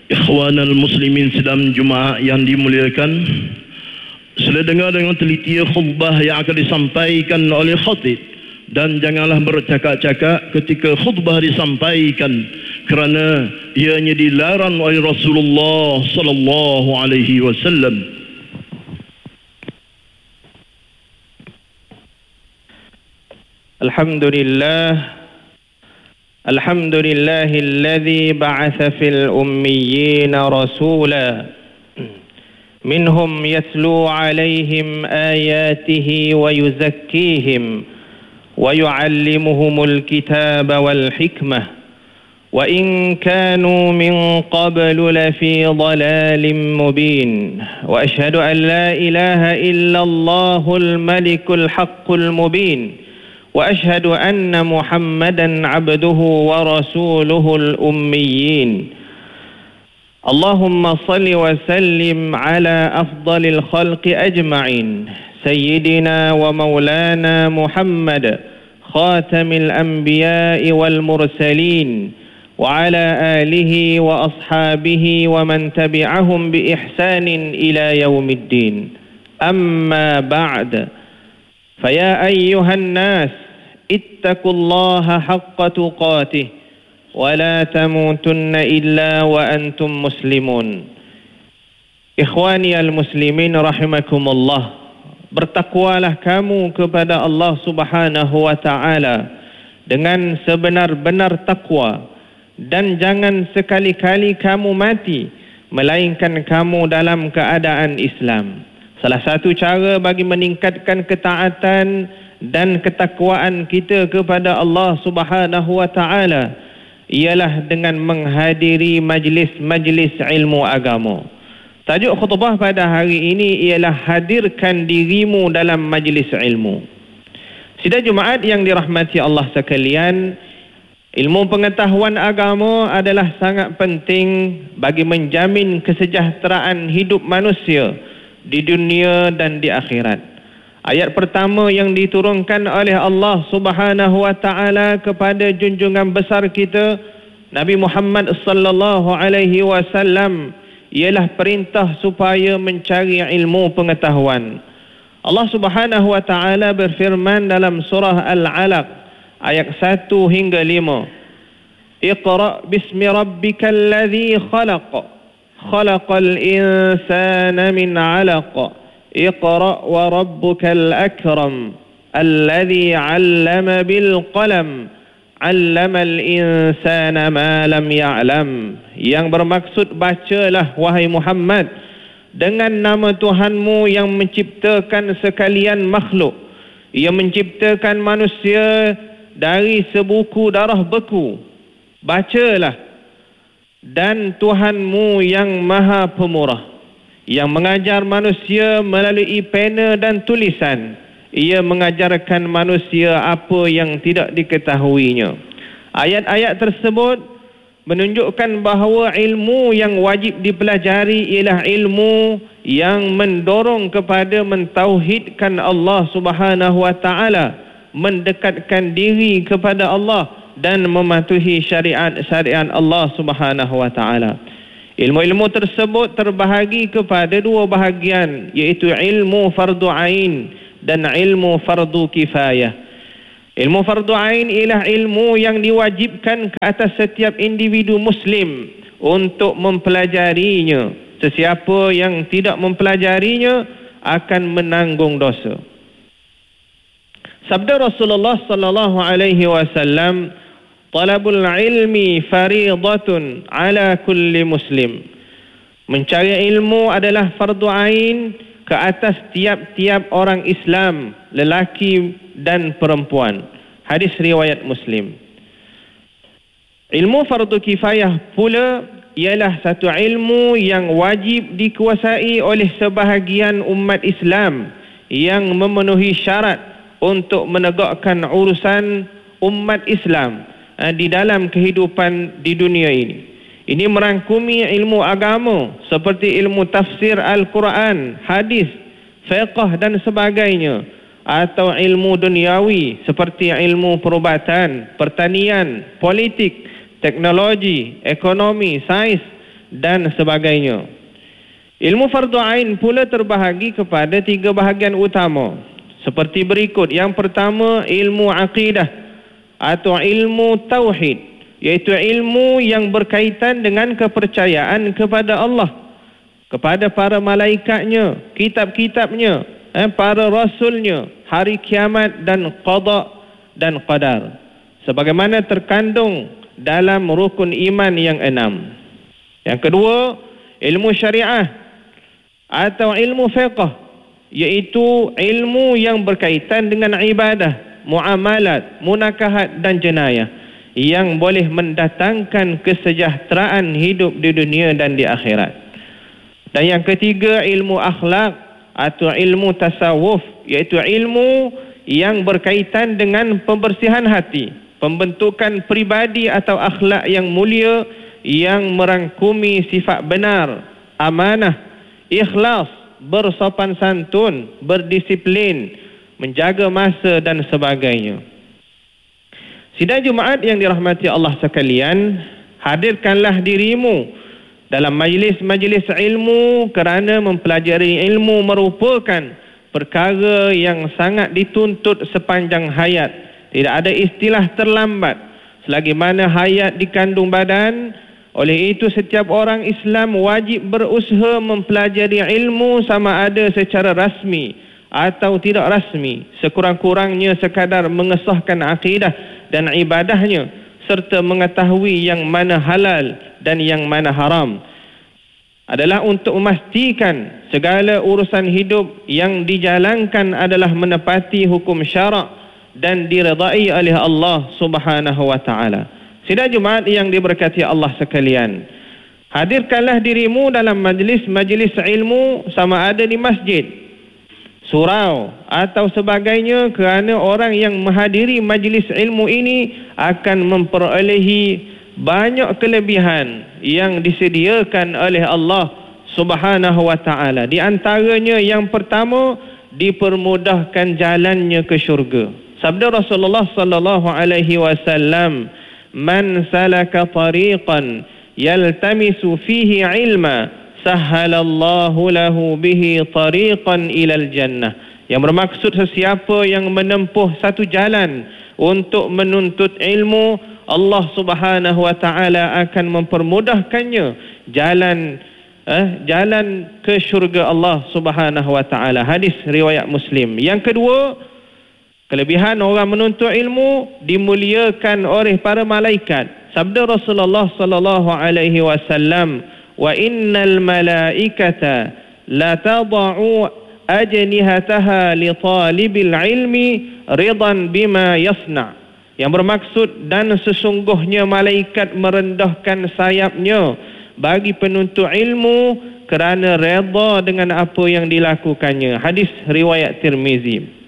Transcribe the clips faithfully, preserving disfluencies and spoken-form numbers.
Ikhwanal muslimin sedang Jumaat yang dimuliakan, sila dengar dengan teliti khutbah yang akan disampaikan oleh khatib, dan janganlah bercakap-cakap ketika khutbah disampaikan, kerana ianya dilarang oleh Rasulullah sallallahu alaihi wasallam. Alhamdulillah الحمد لله الذي بعث في الأميين رسولا منهم يتلو عليهم آياته ويزكيهم ويعلمهم الكتاب والحكمة وإن كانوا من قبل لفي ضلال مبين وأشهد أن لا إله إلا الله الملك الحق المبين وأشهد أن محمدا عبده ورسوله الأميين اللهم صل وسلم على أفضل الخلق أجمعين سيدنا ومولانا محمد خاتم الأنبياء والمرسلين وعلى آله وأصحابه ومن تبعهم بإحسان إلى يوم الدين أما بعد فيا أيها الناس اتقوا الله حق تقاته ولا تموتن إلا وأنتم مسلمون. Ikhwani al-muslimin rahimakumullah, bertakwalah kamu kepada Allah subhanahu wa ta'ala dengan sebenar-benar takwa, dan jangan sekali-kali kamu mati melainkan kamu dalam keadaan Islam. Salah satu cara bagi meningkatkan ketaatan dan ketakwaan kita kepada Allah subhanahu wa ta'ala ialah dengan menghadiri majlis-majlis ilmu agama. Tajuk khutbah pada hari ini ialah hadirkan dirimu dalam majlis ilmu. Sidang Jumaat yang dirahmati Allah sekalian, ilmu pengetahuan agama adalah sangat penting bagi menjamin kesejahteraan hidup manusia di dunia dan di akhirat. Ayat pertama yang diturunkan oleh Allah Subhanahu wa taala kepada junjungan besar kita Nabi Muhammad sallallahu alaihi wasallam ialah perintah supaya mencari ilmu pengetahuan. Allah Subhanahu wa taala berfirman dalam surah Al-Alaq ayat satu hingga lima. Iqra bismi rabbikal ladzi khalaq خلق الإنسان من علق اقرأ وربك الأكرم الذي علم بالقلم علم الإنسان ما لم يعلم. Yang bermaksud, bacalah wahai Muhammad dengan nama Tuhanmu yang menciptakan sekalian makhluk. Ia menciptakan manusia dari sebuku darah beku. Bacalah. Dan Tuhanmu yang maha pemurah, yang mengajar manusia melalui pena dan tulisan. Ia mengajarkan manusia apa yang tidak diketahuinya. Ayat-ayat tersebut menunjukkan bahawa ilmu yang wajib dipelajari ialah ilmu yang mendorong kepada mentauhidkan Allah Subhanahu wa taala, mendekatkan diri kepada Allah dan mematuhi syariat-syariat Allah Subhanahu wa taala. Ilmu-ilmu tersebut terbahagi kepada dua bahagian, iaitu ilmu fardu ain dan ilmu fardu kifayah. Ilmu fardu ain ialah ilmu yang diwajibkan ke atas setiap individu muslim untuk mempelajarinya. Sesiapa yang tidak mempelajarinya akan menanggung dosa. Sabda Rasulullah sallallahu alaihi wasallam, talabul ilmi faridatun ala kulli muslim. Mencari ilmu adalah fardu ain ke atas tiap-tiap orang Islam, lelaki dan perempuan. Hadis riwayat Muslim. Ilmu fardu kifayah pula ialah satu ilmu yang wajib dikuasai oleh sebahagian umat Islam yang memenuhi syarat untuk menegakkan urusan umat Islam di dalam kehidupan di dunia ini. Ini merangkumi ilmu agama seperti ilmu tafsir Al-Quran, hadis, fiqh dan sebagainya, atau ilmu duniawi seperti ilmu perubatan, pertanian, politik, teknologi, ekonomi, sains dan sebagainya. Ilmu fardu ain pula terbahagi kepada tiga bahagian utama seperti berikut. Yang pertama, ilmu akidah atau ilmu tauhid, iaitu ilmu yang berkaitan dengan kepercayaan kepada Allah, kepada para malaikatnya, kitab-kitabnya, eh, para rasulnya, hari kiamat dan qada dan qadar, sebagaimana terkandung dalam rukun iman yang enam. Yang kedua, ilmu syariah atau ilmu fiqh, iaitu ilmu yang berkaitan dengan ibadah, muamalat, munakahat dan jenayah, yang boleh mendatangkan kesejahteraan hidup di dunia dan di akhirat. Dan yang ketiga, ilmu akhlak atau ilmu tasawuf, iaitu ilmu yang berkaitan dengan pembersihan hati, pembentukan pribadi atau akhlak yang mulia, yang merangkumi sifat benar, amanah, ikhlas, bersopan santun, berdisiplin, menjaga masa dan sebagainya. Sidang Jumaat yang dirahmati Allah sekalian, hadirkanlah dirimu dalam majlis-majlis ilmu, kerana mempelajari ilmu merupakan perkara yang sangat dituntut sepanjang hayat. Tidak ada istilah terlambat selagi mana hayat dikandung badan. Oleh itu, setiap orang Islam wajib berusaha mempelajari ilmu, sama ada secara rasmi atau tidak rasmi, sekurang-kurangnya sekadar mengesahkan akidah dan ibadahnya, serta mengetahui yang mana halal dan yang mana haram, adalah untuk memastikan segala urusan hidup yang dijalankan adalah menepati hukum syarak dan diredai oleh Allah Subhanahu wa ta'ala. Sidang Jumaat yang diberkati Allah sekalian, hadirkanlah dirimu dalam majlis-majlis ilmu, sama ada di masjid, surau atau sebagainya, kerana orang yang menghadiri majlis ilmu ini akan memperolehi banyak kelebihan yang disediakan oleh Allah Subhanahu wa ta'ala. Di antaranya yang pertama, dipermudahkan jalannya ke syurga. Sabda Rasulullah sallallahu alaihi wasallam, man salaka tariqan yaltamisu fihi ilma sahhalallahu lahu bihi tariqan ilal jannah. Yang bermaksud, sesiapa yang menempuh satu jalan untuk menuntut ilmu, Allah Subhanahu wa ta'ala akan mempermudahkannya jalan eh, jalan ke syurga Allah Subhanahu wa ta'ala. Hadis riwayat Muslim. Yang kedua, kelebihan orang menuntut ilmu dimuliakan oleh para malaikat. Sabda Rasulullah sallallahu alaihi wasallam, wa innal malaikata la tada'u ajnihataha li talibil ilmi ridan bima yasna'. Yang bermaksud, dan sesungguhnya malaikat merendahkan sayapnya bagi penuntut ilmu kerana redha dengan apa yang dilakukannya. Hadis riwayat Tirmizi.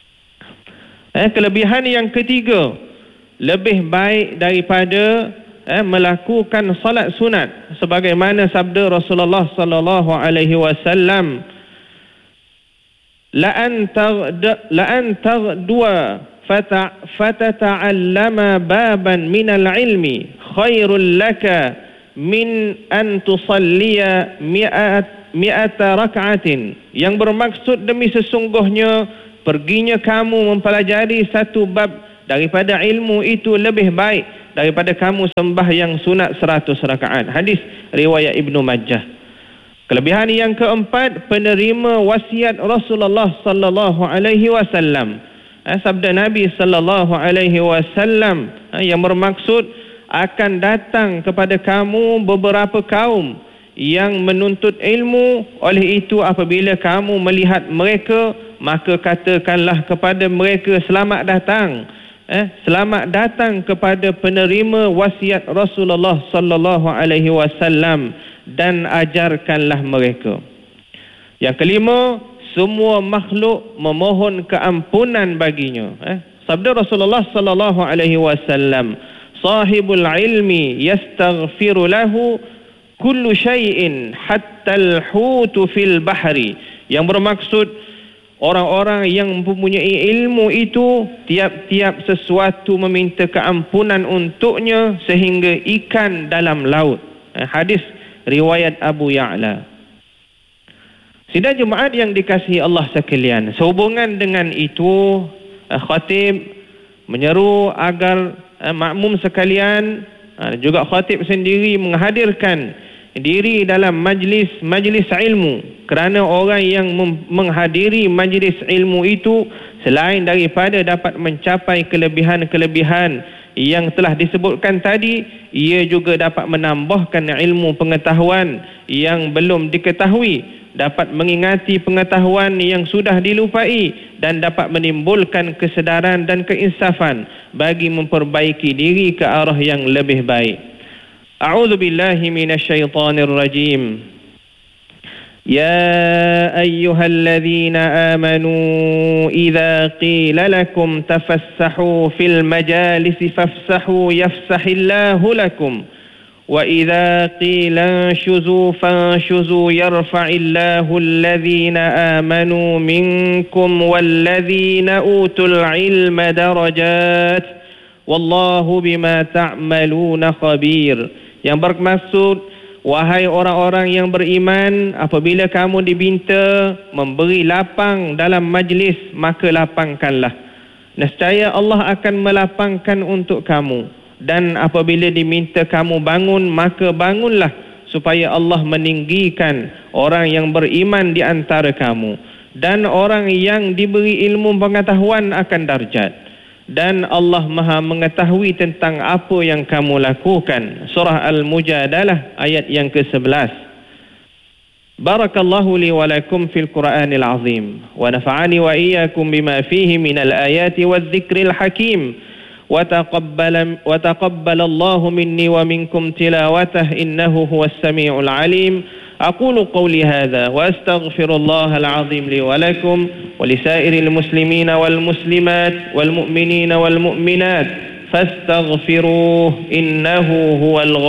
Eh, kelebihan yang ketiga, lebih baik daripada eh, melakukan salat sunat, sebagaimana sabda Rasulullah sallallahu alaihi wasallam, la an tagd la an tagdwa fatata'allama baban min al-ilmi khairul laka min an tusalliya mi'at mi'ata rak'atin. Yang bermaksud, demi sesungguhnya perginya kamu mempelajari satu bab daripada ilmu itu lebih baik daripada kamu sembahyang sunat seratus rakaat. Hadis riwayat Ibnu Majah. Kelebihan yang keempat, penerima wasiat Rasulullah sallallahu alaihi wasallam. Eh, sabda Nabi sallallahu alaihi wasallam eh, yang bermaksud, akan datang kepada kamu beberapa kaum yang menuntut ilmu. Oleh itu, apabila kamu melihat mereka, maka katakanlah kepada mereka, selamat datang, eh, selamat datang kepada penerima wasiat Rasulullah sallallahu alaihi wasallam, dan ajarkanlah mereka. Yang kelima, semua makhluk memohon keampunan baginya. Eh, sabda Rasulullah sallallahu alaihi wasallam, sahibul ilmi yastaghfiru lahu kullu syai'in hatta al-hutu fil bahri. Yang bermaksud, orang-orang yang mempunyai ilmu itu tiap-tiap sesuatu meminta keampunan untuknya, sehingga ikan dalam laut. Hadis riwayat Abu Ya'la. Sidang Jumaat yang dikasihi Allah sekalian, sehubungan dengan itu, uh, khatib menyeru agar uh, makmum sekalian, uh, juga khatib sendiri menghadirkan diri dalam majlis-majlis ilmu, kerana orang yang menghadiri majlis ilmu itu selain daripada dapat mencapai kelebihan-kelebihan yang telah disebutkan tadi, ia juga dapat menambahkan ilmu pengetahuan yang belum diketahui, dapat mengingati pengetahuan yang sudah dilupai, dan dapat menimbulkan kesedaran dan keinsafan bagi memperbaiki diri ke arah yang lebih baik. A'udzu billahi minasyaitonir rajim. Ya ayyuhalladzina amanu idza qila lakum tafassahu fil majalisi fafsahu yafsahillahu lakum wa idza qila anshuzu fanshuzu yarfa'illahu alladzina amanu minkum walladzina utul ilma darajat wallahu bima ta'maluna khabir. Yang bermaksud, wahai orang-orang yang beriman, apabila kamu diminta memberi lapang dalam majlis, maka lapangkanlah. Nescaya Allah akan melapangkan untuk kamu. Dan apabila diminta kamu bangun, maka bangunlah, supaya Allah meninggikan orang yang beriman di antara kamu. Dan orang yang diberi ilmu pengetahuan akan darjat. Dan Allah Maha mengetahui tentang apa yang kamu lakukan. Surah Al-Mujadalah ayat yang ke sebelas. Barakallahu li wa lakum fil Qur'anil azim wa nafa'ani wa iyyakum bima fihi minal ayati wadh-dhikril hakim wa taqabbala wa taqabbalallahu minni wa minkum tilawatahu innahu huwas samiul alim. أقول قولي هذا وأستغفر الله العظيم لي ولكم ولسائر المسلمين والمسلمات والمؤمنين والمؤمنات فاستغفروه إنه هو الغفور